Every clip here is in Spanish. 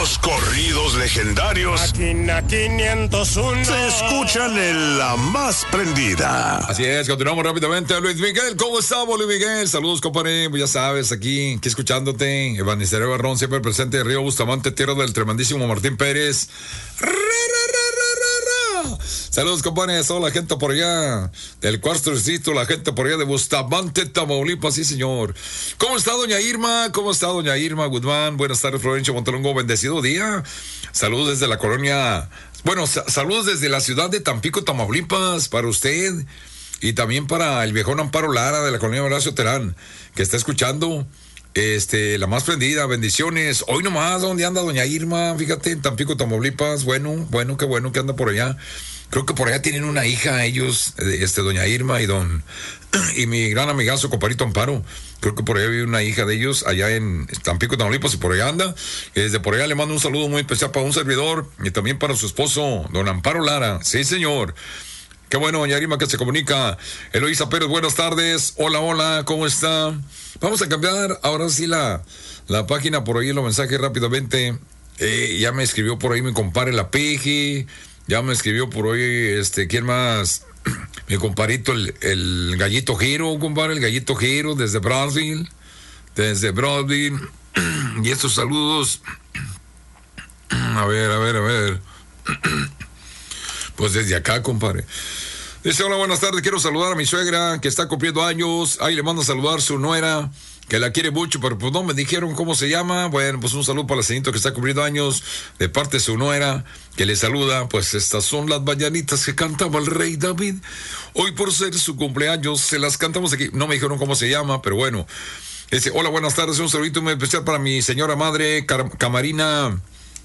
Los corridos legendarios. Máquina 501. Se escuchan en la más prendida. Así es, continuamos rápidamente. Luis Miguel, ¿cómo estamos, Luis Miguel? Saludos, compadre. Pues ya sabes, aquí escuchándote. Evanisterio Barrón, siempre presente de Río Bustamante, tierra del tremendísimo Martín Pérez. Saludos, compadre, a toda la gente por allá del cuarto distrito, la gente por allá de Bustamante, Tamaulipas, sí, señor. ¿Cómo está doña Irma? ¿Cómo está doña Irma Guzmán? Buenas tardes, Florencio Montelongo, bendecido día. Saludos desde la colonia, saludos desde la ciudad de Tampico, Tamaulipas, para usted y también para el viejón Amparo Lara de la colonia Horacio Terán, que está escuchando. La más prendida, bendiciones. Hoy nomás, ¿dónde anda doña Irma? Fíjate, en Tampico, Tamaulipas. Bueno, qué bueno que anda por allá. Creo que por allá tienen una hija ellos, doña Irma y mi gran amigazo, compadrito Amparo. Creo que por allá vive una hija de ellos, allá en Tampico, Tamaulipas, y por allá anda. Desde por allá le mando un saludo muy especial para un servidor y también para su esposo, don Amparo Lara. Sí, señor. Qué bueno, doña Irma, que se comunica. Eloísa Pérez, buenas tardes. Hola, ¿cómo está? Vamos a cambiar ahora sí la página por ahí, los mensajes rápidamente. Ya me escribió por ahí mi compadre La Peji. Ya me escribió por hoy, ¿quién más? Mi compadrito, el Gallito Giro, compadre, el Gallito Giro, desde Brasil. Y estos saludos. A ver. Pues desde acá, compadre. Dice, hola, buenas tardes, quiero saludar a mi suegra que está cumpliendo años. Ahí le mando a saludar a su nuera, que la quiere mucho, pero pues no me dijeron cómo se llama. Bueno, pues un saludo para la señorita que está cumpliendo años, de parte de su nuera, que le saluda. Pues estas son las mañanitas que cantaba el rey David. Hoy por ser su cumpleaños, se las cantamos aquí. No me dijeron cómo se llama, pero bueno. Dice, hola, buenas tardes, un saludito muy especial para mi señora madre, Camarina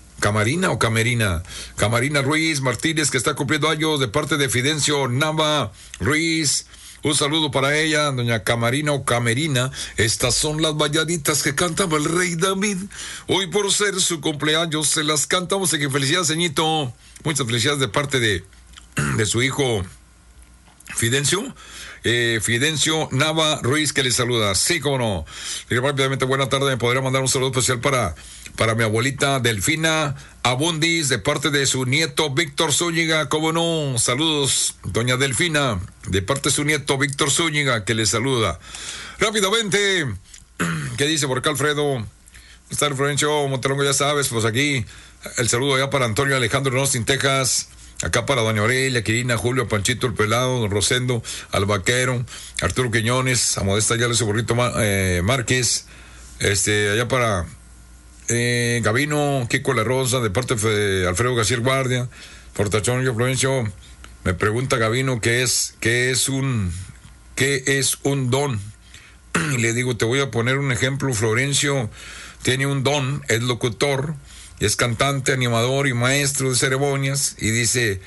Ruiz Martínez, que está cumpliendo años, de parte de Fidencio Nava Ruiz. Un saludo para ella, doña Camerina. Estas son las mañanitas que cantaba el rey David. Hoy por ser su cumpleaños se las cantamos. Y que felicidades, ceñito. Muchas felicidades de parte de su hijo Fidencio. Fidencio Nava Ruiz, que le saluda. Sí, cómo no. Y rápidamente, buena tarde. Me podría mandar un saludo especial para mi abuelita Delfina Abundis, de parte de su nieto Víctor Zúñiga. Cómo no. Saludos, doña Delfina, de parte de su nieto Víctor Zúñiga, que le saluda. Rápidamente, ¿qué dice por acá Alfredo? Está el Florencio Montelongo, ya sabes, pues aquí el saludo allá para Antonio Alejandro en Austin, Texas. Acá para doña Aurelia, Quirina, Julio, Panchito, el Pelado, don Rosendo, al Vaquero, Arturo Quiñones, a Modesta Yales, Burrito Márquez, allá para Gavino, Kiko La Rosa, de parte de Alfredo García Guardia, Portachón, yo Florencio, me pregunta Gavino qué es un don. Y le digo, te voy a poner un ejemplo. Florencio tiene un don, es locutor, es cantante, animador y maestro de ceremonias. Y dice,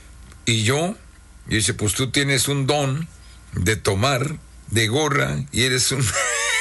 pues tú tienes un don de tomar de gorra y eres un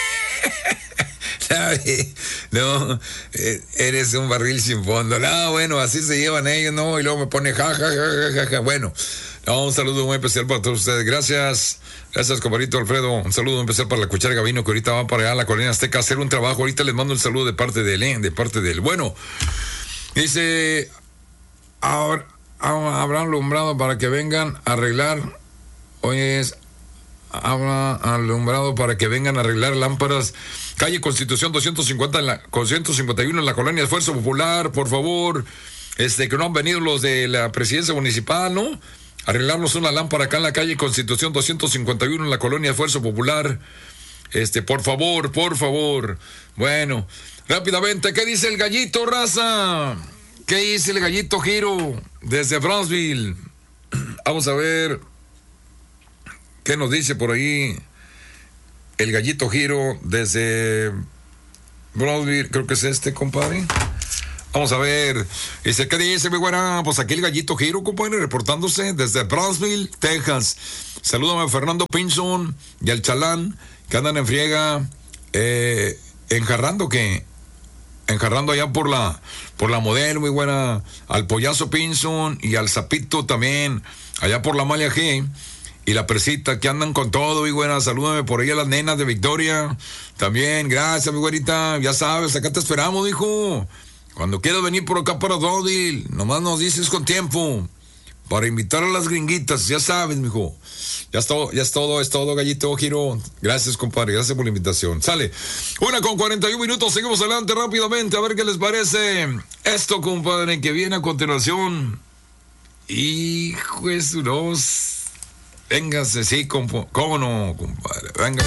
no, eres un barril sin fondo. No, bueno, así se llevan ellos, ¿no? Y luego me pone ja. Bueno, no, un saludo muy especial para todos ustedes. Gracias, compadrito Alfredo. Un saludo muy especial para la cuchara Gavino, que ahorita va para allá a la Colonia Azteca a hacer un trabajo. Ahorita les mando el saludo de parte de él. Bueno, dice, ahora habrán alumbrado para que vengan a arreglar. Hoy habrá alumbrado para que vengan a arreglar lámparas. Calle Constitución 251 en la Colonia Esfuerzo Popular, por favor. Que no han venido los de la presidencia municipal, ¿no? Arreglarnos una lámpara acá en la calle Constitución 251 en la Colonia Esfuerzo Popular. Por favor. Bueno, rápidamente, ¿qué dice el Gallito, raza? ¿Qué dice el Gallito Giro desde Brownsville? Vamos a ver qué nos dice por ahí el Gallito Giro desde Brownsville. Creo que es compadre. Vamos a ver. Dice, ¿qué dice, mi güera? Pues aquí el Gallito Giro, compadre, reportándose desde Brownsville, Texas. Salúdame a Fernando Pinson y al Chalán, que andan en friega, enjarrando allá por la Modelo, muy buena, al Pollazo Pinson y al Zapito también, allá por la Malia G. Y la Presita, que andan con todo, mi güera. Salúdame por ahí a las nenas de Victoria. También, gracias, mi güerita. Ya sabes, acá te esperamos, hijo. Cuando quieras venir por acá para Dodil, nomás nos dices con tiempo. Para invitar a las gringuitas, ya sabes, mijo. Ya es todo, Gallito Giro. Gracias, compadre, gracias por la invitación. Sale. 1:41 minutos, seguimos adelante rápidamente, a ver qué les parece esto, compadre, que viene a continuación. Hijo de su Dios. Véngase, sí, cómo no, compadre. Venga.